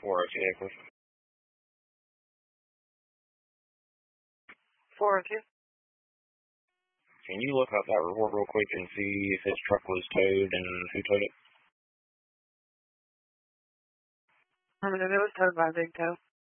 402. 402. Can you look up that report real quick and see if his truck was towed and who towed it? It was towed by Big Toe.